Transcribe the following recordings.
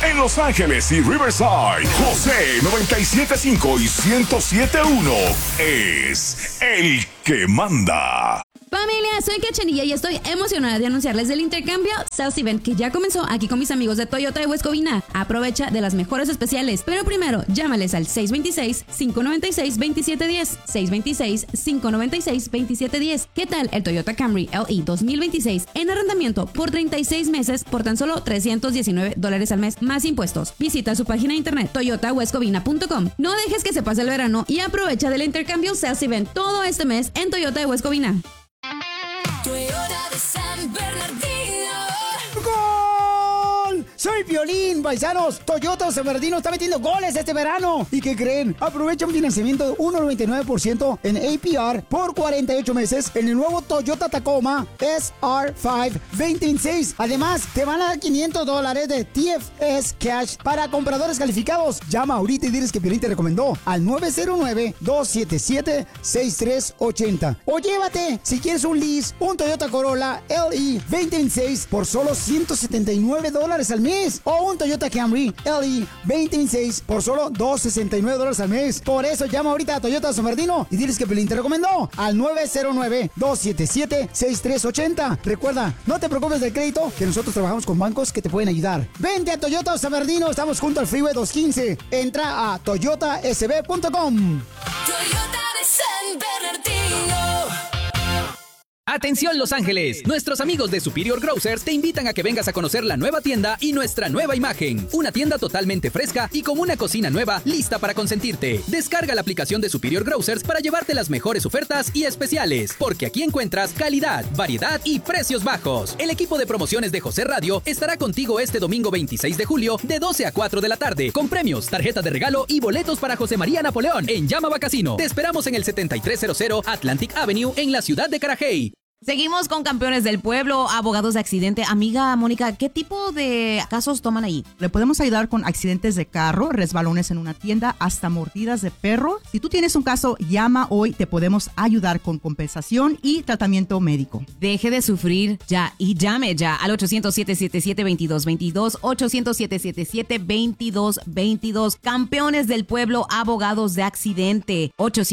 En Los Ángeles y Riverside, José 97.5 y 107.1 es el que manda. Familia, soy Cachanilla y estoy emocionada de anunciarles el intercambio Sales Event que ya comenzó aquí con mis amigos de Toyota de West Covina. Aprovecha de las mejores especiales, pero primero llámales al 626-596-2710. 626-596-2710. ¿Qué tal el Toyota Camry LE 2026 en arrendamiento por 36 meses por tan solo $319 al mes más impuestos? Visita su página de internet toyotawestcovina.com. No dejes que se pase el verano y aprovecha del intercambio Sales Event todo este mes en Toyota de West Covina. Toyota de San Bernardino. ¡Gol! Soy Piolín, paisanos. Toyota San Bernardino está metiendo goles este verano. ¿Y qué creen? Aprovecha un financiamiento de 1.99% en APR por 48 meses en el nuevo Toyota Tacoma SR5 2026. Además, te van a dar $500 de TFS Cash para compradores calificados. Llama ahorita y diles que Piolín te recomendó al 909-277-6380. O llévate, si quieres un lease, un Toyota Corolla LE 2026 por solo $179 al mes. O un Toyota Camry LE 2026 por solo $269 al mes. Por eso llama ahorita a Toyota San Bernardino y diles que Piolín te recomendó al 909-277-6380. Recuerda, no te preocupes del crédito, que nosotros trabajamos con bancos que te pueden ayudar. Vente a Toyota San Bernardino, estamos junto al Freeway 215. Entra a toyotasb.com. Toyota de San Bernardino. Atención Los Ángeles, nuestros amigos de Superior Grocers te invitan a que vengas a conocer la nueva tienda y nuestra nueva imagen. Una tienda totalmente fresca y con una cocina nueva lista para consentirte. Descarga la aplicación de Superior Grocers para llevarte las mejores ofertas y especiales, porque aquí encuentras calidad, variedad y precios bajos. El equipo de promociones de José Radio estará contigo este domingo 26 de julio de 12 a 4 de la tarde con premios, tarjetas de regalo y boletos para José María Napoleón en Yamaba Casino. Te esperamos en el 7300 Atlantic Avenue en la ciudad de Carajay. Seguimos con Campeones del Pueblo, abogados de accidente. Amiga Mónica, ¿qué tipo de casos toman ahí? Le podemos ayudar con accidentes de carro, resbalones en una tienda, hasta mordidas de perro. Si tú tienes un caso, llama hoy, te podemos ayudar con compensación y tratamiento médico. Deje de sufrir ya y llame ya al 800-777-2222, 800-777-2222. Campeones del Pueblo, abogados de accidente,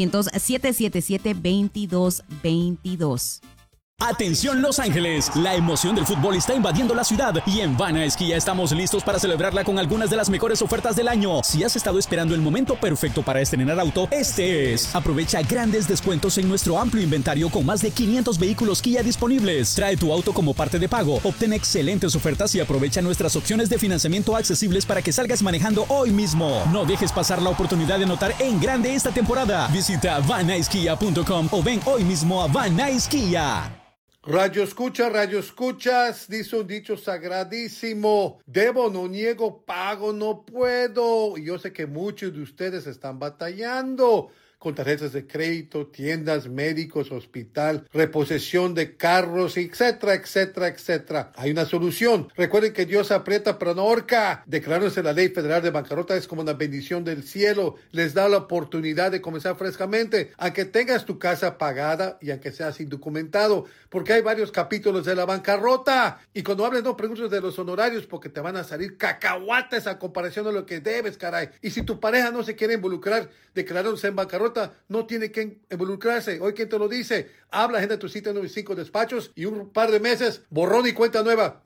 800-777-2222. Atención Los Ángeles, la emoción del fútbol está invadiendo la ciudad y en Vana Esquía estamos listos para celebrarla con algunas de las mejores ofertas del año. Si has estado esperando el momento perfecto para estrenar auto, este es. Aprovecha grandes descuentos en nuestro amplio inventario con más de 500 vehículos Kia disponibles. Trae tu auto como parte de pago, obtén excelentes ofertas y aprovecha nuestras opciones de financiamiento accesibles para que salgas manejando hoy mismo. No dejes pasar la oportunidad de anotar en grande esta temporada. Visita vanaesquia.com o ven hoy mismo a Vana Esquía. Radio escuchas, dice un dicho sagradísimo: debo, no niego, pago, no puedo. Y yo sé que muchos de ustedes están batallando con tarjetas de crédito, tiendas, médicos, hospital, reposición de carros, etcétera, etcétera, etcétera. Hay una solución. Recuerden que Dios aprieta pero no ahorca. Declarándose la ley federal de bancarrota es como una bendición del cielo. Les da la oportunidad de comenzar frescamente, aunque tengas tu casa pagada y aunque seas indocumentado, porque hay varios capítulos de la bancarrota. Y cuando hables, no preguntes de los honorarios, porque te van a salir cacahuates a comparación de lo que debes, caray. Y si tu pareja no se quiere involucrar declarándose en bancarrota, no tiene que involucrarse. Hoy, ¿quién te lo dice? Habla, agenda tu cita en 95 despachos y un par de meses, borrón y cuenta nueva.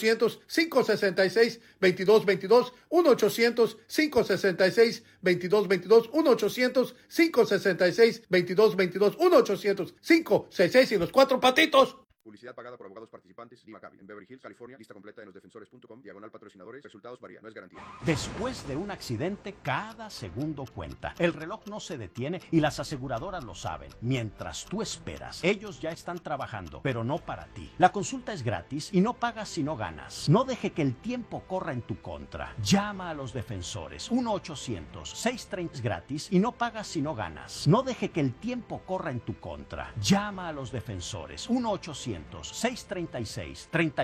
1-800-566-2222. 1-800-566-2222. 1-800-566-2222. 1-800-566 y los cuatro patitos. Publicidad pagada por abogados participantes. Maccabi. En Beverly Hills, California. Lista completa en losdefensores.com. /patrocinadores. Resultados varían. No es garantía. Después de un accidente, cada segundo cuenta. El reloj no se detiene y las aseguradoras lo saben. Mientras tú esperas, ellos ya están trabajando, pero no para ti. La consulta es gratis y no pagas si no ganas. No deje que el tiempo corra en tu contra. Llama a los defensores. 1-800-630 es gratis y no pagas si no ganas. No deje que el tiempo corra en tu contra. Llama a los defensores.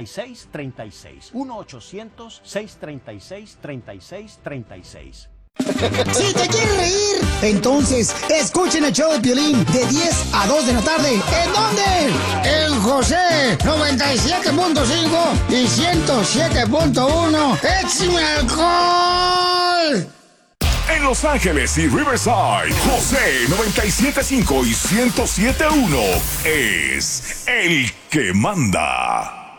1-800-636-3636. 1-800-636-3636. Si te quieres reír, entonces escuchen el show de Piolín de 10 a 2 de la tarde. ¿En dónde? En José 97.5 y 107.1. ¡Échame alcohol! En Los Ángeles y Riverside, José 97.5 y 107.1 es el que manda.